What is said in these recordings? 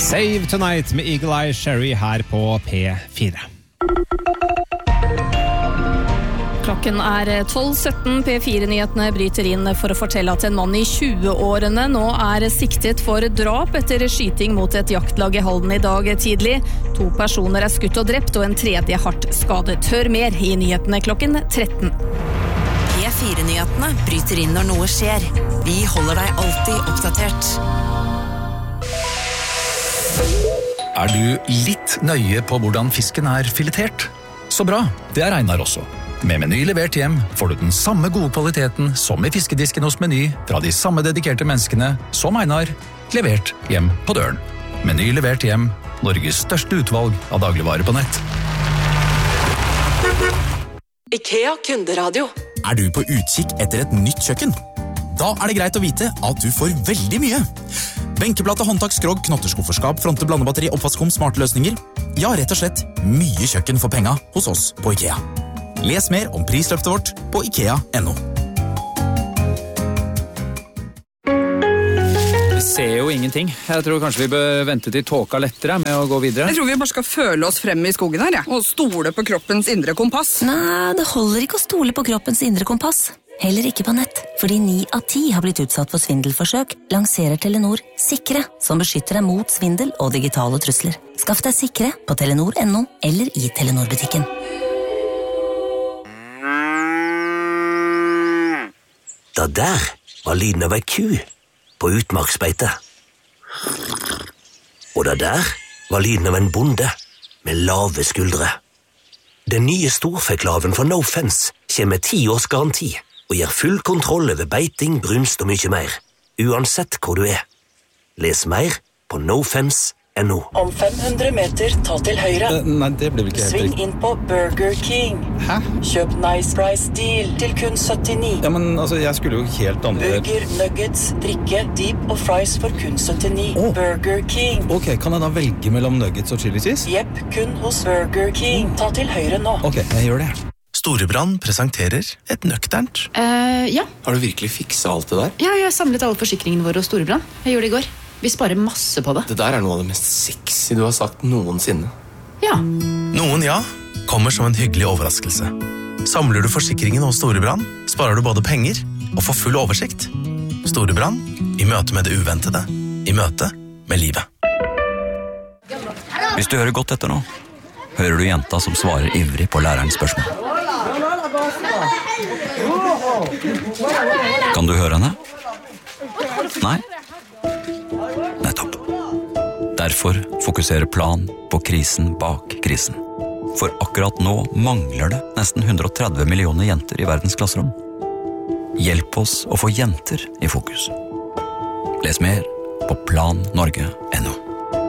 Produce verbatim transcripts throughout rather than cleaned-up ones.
Save Tonight med Eagle Eye Cherry her på P fire. Klokken er tolv sytten. P fire-nyhetene bryter inn for å fortelle at en mann i tjue-årene nå er siktet for drap etter skyting mot et jaktlag i Halden i dag tidlig. To personer er skutt og drept, og en tredje hardt skadet. Hør mer i nyhetene klokken tretten. P fire-nyhetene bryter inn når noe skjer. Vi holder deg alltid oppdatert. Er du litt nøye på hvordan fisken er filetert? Så bra, det er Einar også. Med Meny levert hjem får du den samme gode kvaliteten som i fiskedisken hos Meny fra de samme dedikerte menneskene som Einar, levert hjem på døren. Meny levert hjem, Norges største utvalg av dagligvarer på nett. IKEA kunderadio. Er du på utkikk etter et nytt kjøkken? Da er det greit å vite at du får veldig mye. Benkeplate, håndtak, skrog, knotterskufferskap, fronte, blandebatteri, oppvaskkum, smarte løsninger. Ja, rett og slett mye kjøkken for penga hos oss på IKEA. Les mer om prisløftet vårt på ikea punktum no. Vi ser jo ingenting. Jeg tror kanskje vi bør vente til tåka lettere med å gå videre. Jeg tror vi bare skal føle oss frem i skogen her, ja. Og stole på kroppens indre kompass. Nei, det holder ikke å stole på kroppens indre kompass. Heller ikke på nett, fordi ni av ti har blitt utsatt for svindelforsøk, lanserer Telenor Sikre, som beskytter deg mot svindel og digitale trusler. Skaff deg Sikre på telenor punktum no eller i Telenor-butikken. Da der var lyden av ei ku på utmarksbeite. Og da der var lyden av en bonde med lave skuldre. Den nye storfeklaven fra No Fence kommer med ti års garanti og gir full kontroll over beiting, brunst og mye mer, uansett hvor du er. Les mer på no fence punktum no. Om fem hundre meter, ta til høyre. Uh, nei, det blir vel ikke helt Sving riktig. inn på Burger King. Hæ? Kjøp Nice Price Deal til kun syttini. Ja, men altså, jeg skulle jo helt andre... Burger, nuggets, drikke, deep og fries for kun syttini. Oh. Burger King. Ok, kan jeg da velge mellom nuggets og chili cheese? Jepp, kun hos Burger King. Ta til høyre nå. Ok, jeg gjør det. Storebrand presenterer et nøkternt. Uh, ja. Har du virkelig fikset alt det der? Ja, jeg har samlet alle forsikringene våre hos Storebrand. Jeg gjorde det i går. Vi sparer masse på det. Det der er noe av det mest sexy du har sagt noensinne. Ja. Noen ja, kommer som en hyggelig overraskelse. Samler du forsikringen hos Storebrand, sparer du både penger og får full oversikt. Storebrand, i møte med det uventede, i møte med livet. Hvis du hører godt etter nå, hører du jenta som svarer ivrig på lærerens spørsmål. Kan du høre henne? Nei? Nettopp. Derfor fokuserer Plan på krisen bak krisen. For akkurat nå mangler det nesten hundre og tretti millioner jenter i verdens klasserom. Hjelp oss å få jenter i fokus. Les mer på plan norge punktum no.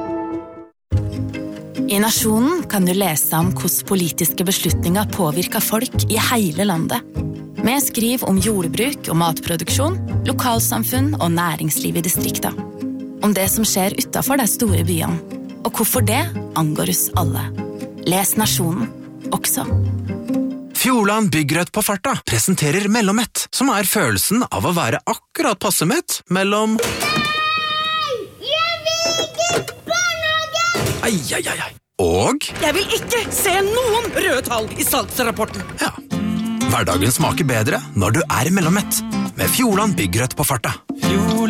I Nasjonen kan du lese om hvordan politiske beslutninger påvirker folk i hele landet. Vi skriver om jordbruk og matproduksjon, lokalsamfunn og næringsliv i distrikta. Om det som skjer utenfor de store byene, og hvorfor det angår oss alle. Les Nasjonen også. Fjordland Byggrødt på farta presenterer Mellommett, som er følelsen av å være akkurat passe mett mellom... Nei! Jeg vil ikke barnehage! Ai, ai, ai, ai. Og... Jeg vil ikke se noen røde tall i salgsrapporten. Ja. Hverdagen smaker bedre når du er Mellommett, med Fjordland Byggrødt på farta.